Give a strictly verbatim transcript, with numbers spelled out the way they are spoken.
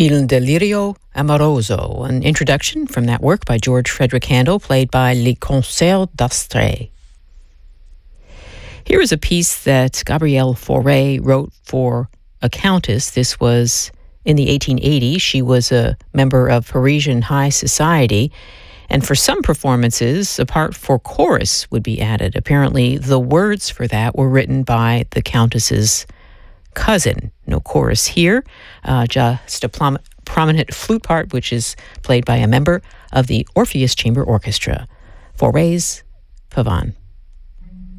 Il Delirio Amoroso, an introduction from that work by George Frederick Handel, played by Les Concerts d'Astrée. Here is a piece that Gabrielle Fauré wrote for a countess. This was in the eighteen eighties. She was a member of Parisian high society, and for some performances, a part for chorus would be added. Apparently, the words for that were written by the countess's cousin. No chorus here, uh, just a plum- prominent flute part, which is played by a member of the Orpheus Chamber Orchestra. Fauré's Pavane.